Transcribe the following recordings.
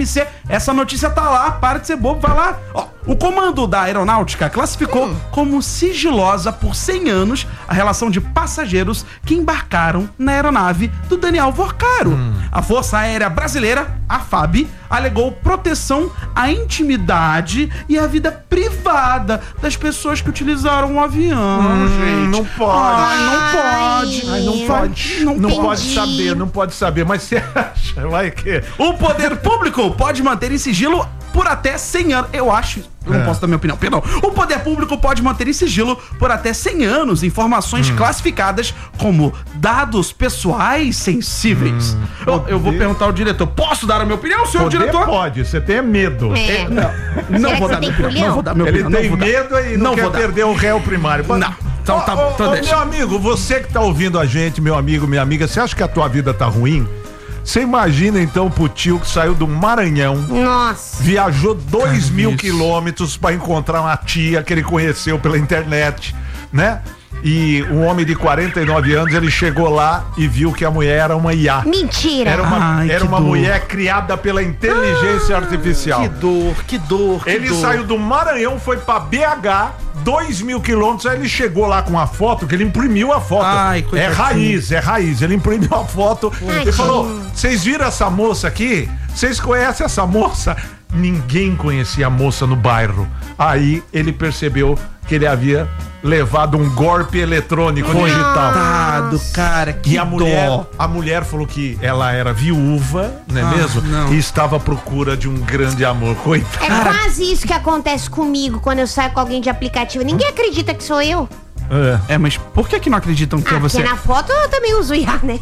Essa notícia tá lá, para de ser bobo, vai lá. Ó, o comando da aeronáutica classificou como sigilosa por 100 anos a relação de passageiros que embarcaram na aeronave do Daniel Vorcaro. A Força Aérea Brasileira, a FAB, alegou proteção à intimidade e à vida privada das pessoas que utilizaram o avião, gente. Não pode. Não pode saber, mas você acha, vai que... O poder público pode manter em sigilo por até 100 anos. Eu não posso dar minha opinião, perdão. O poder público pode manter em sigilo por até 100 anos informações classificadas como dados pessoais sensíveis. Eu vou perguntar ao diretor, posso dar a minha opinião, senhor diretor? Pode, você tem medo. Não vou dar minha opinião. Não vou dar minha Ele opinião. tem medo e não quer perder o réu primário. Não. Então tá bom, então deixa. Meu amigo, você que tá ouvindo a gente, meu amigo, minha amiga, você acha que a tua vida tá ruim? Você imagina então pro tio que saiu do Maranhão. Nossa. Viajou 2.000 quilômetros pra encontrar uma tia que ele conheceu pela internet, né? E um homem de 49 anos, ele chegou lá e viu que a mulher era uma IA. Mentira. Era uma mulher criada pela inteligência artificial. Que dor. Ele saiu do Maranhão, foi pra BH, 2.000 quilômetros, aí ele chegou lá com a foto, que ele imprimiu a foto. É raiz. Ele imprimiu a foto e falou: vocês viram essa moça aqui? Vocês conhecem essa moça? Ninguém conhecia a moça no bairro. Aí ele percebeu que ele havia levado um golpe eletrônico digital. Coitado, cara, que dó. A mulher falou que ela era viúva, não é mesmo? Não. E estava à procura de um grande amor. Coitado. É quase isso que acontece comigo quando eu saio com alguém de aplicativo. Ninguém acredita que sou eu. Mas por que não acreditam que é você? Porque na foto eu também uso IA, né?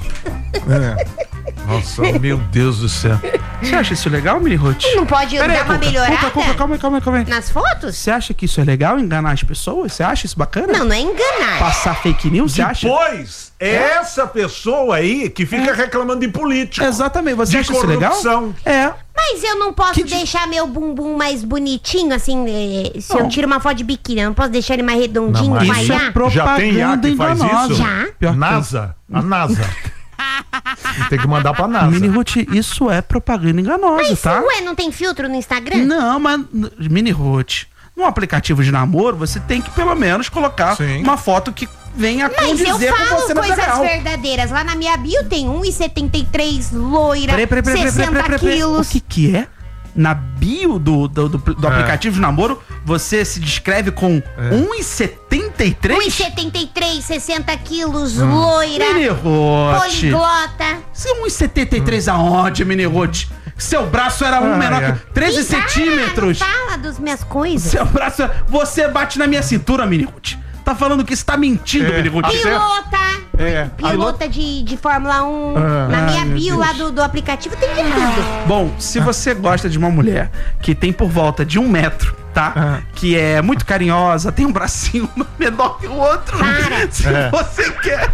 Nossa, meu Deus do céu. Você acha isso legal, Mini Ruth? Não pode dar uma melhorada? Calma aí. Nas fotos? Você acha que isso é legal, enganar as pessoas? Você acha isso bacana? Não é enganar. Passar fake news, você acha? Pois, essa pessoa aí que fica reclamando de político. Exatamente, você acha isso corrupção. legal? Mas eu não posso deixar meu bumbum mais bonitinho, assim, se eu tiro uma foto de biquíni, eu não posso deixar ele mais redondinho, Não, com Isso IA? é propaganda Já tem IA que faz enganosa. isso? Já. Pior que NASA. A NASA. Tem que mandar pra NASA. Mini Ruth, isso é propaganda enganosa, Mas tá? não tem filtro no Instagram? Não, mas Mini Ruth, num aplicativo de namoro, você tem que pelo menos colocar uma foto que venha Mas eu condizer com falo você na vida coisas real. verdadeiras. Lá na minha bio tem 1,73, loira, 60 quilos. O que é? Na bio do aplicativo de namoro, você se descreve com 1,73? 1,73, 60 quilos, loira, Mini Ruth. poliglota. Você é 1,73 aonde, Mini Ruth? Seu braço era menor que 13 centímetros. Não fala das minhas coisas. Seu braço... Você bate na minha cintura, Mini Ruth. Tá falando que você tá mentindo, Mini Ruth. Pilota de Fórmula 1. Na minha bio lá do aplicativo tem de tudo. Bom, se você gosta de uma mulher que tem por volta de 1 metro, tá? Que é muito carinhosa, tem um bracinho menor que o outro. Se você quer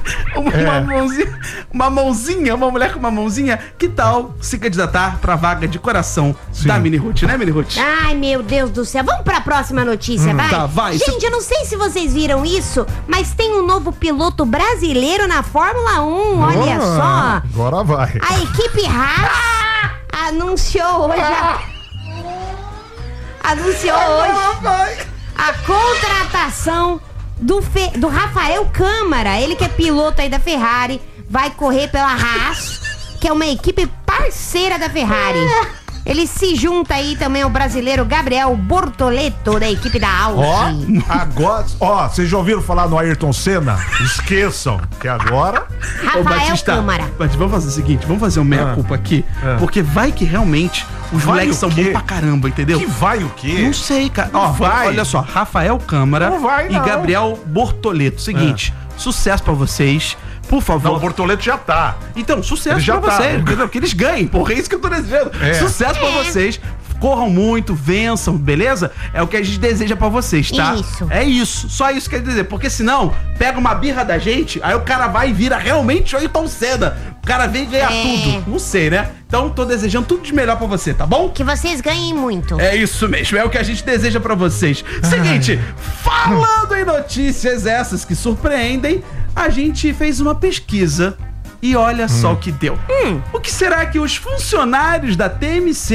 uma mãozinha, uma mulher com uma mãozinha, que tal se candidatar pra vaga de coração da Mini Ruth, né, Mini Ruth? Ai, meu Deus do céu. Vamos pra próxima notícia, vai? Tá, vai. Gente, eu não sei se vocês viram isso, mas tem um novo piloto brasileiro na Fórmula 1, olha só. Agora vai. A equipe Haas anunciou hoje a contratação do Rafael Câmara. Ele que é piloto aí da Ferrari, vai correr pela Haas, que é uma equipe parceira da Ferrari. Ele se junta aí também ao brasileiro Gabriel Bortoleto, da equipe da Audi. Vocês já ouviram falar no Ayrton Senna? Esqueçam, que agora... Rafael Câmara. Mas vamos fazer o seguinte, vamos fazer um meia-culpa aqui, porque vai que realmente os moleques são bons pra caramba, entendeu? Que vai o quê? Não sei, cara. Vai. Olha só, Rafael Câmara e Gabriel Bortoleto. Seguinte, sucesso pra vocês. Por favor. Não, o Bortoleto já tá. Então, sucesso pra vocês. Entendeu? Que eles ganhem, porra. É isso que eu tô desejando. Sucesso pra vocês. Corram muito, vençam, beleza? É o que a gente deseja pra vocês, tá? Isso. É isso. Só isso que quer dizer. Porque senão, pega uma birra da gente, aí o cara vai e vira realmente o Ayrton Senna. O cara vem ganhar tudo. Não sei, né? Então, tô desejando tudo de melhor pra você, tá bom? Que vocês ganhem muito. É isso mesmo, é o que a gente deseja pra vocês. Seguinte, falando em notícias essas que surpreendem, a gente fez uma pesquisa e olha só o que deu. O que será que os funcionários da TMC